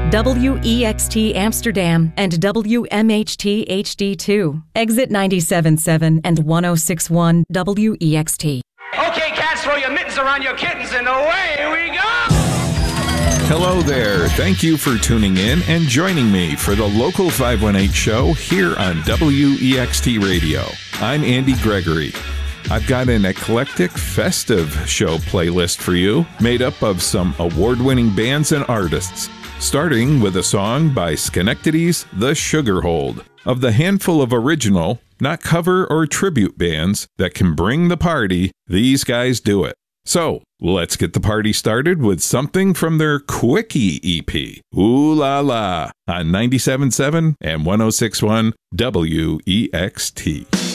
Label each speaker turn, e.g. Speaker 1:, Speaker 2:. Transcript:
Speaker 1: WEXT Amsterdam and WMHT HD2. Exit 97.7 and 106.1 WEXT.
Speaker 2: Okay, cats, throw your mittens around your kittens and away we go!
Speaker 3: Hello there. Thank you for tuning in and joining me for the Local 518 show here on WEXT Radio. I'm Andy Gregory. I've got an eclectic, festive show playlist for you, made up of some award-winning bands and artists, starting with a song by Schenectady's The Sugarhold. Of the handful of original, not cover or tribute bands that can bring the party, these guys do it. So, let's get the party started with something from their Quickie EP, Ooh La La, on 97.7 and 106.1 WEXT.